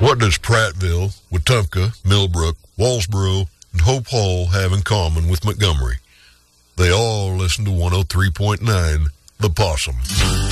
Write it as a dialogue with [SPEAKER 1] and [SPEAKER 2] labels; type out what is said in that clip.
[SPEAKER 1] What does Prattville, Wetumpka, Millbrook, Walsboro, and Hope Hall have in common with Montgomery? They all listen to 103.9 The Possum.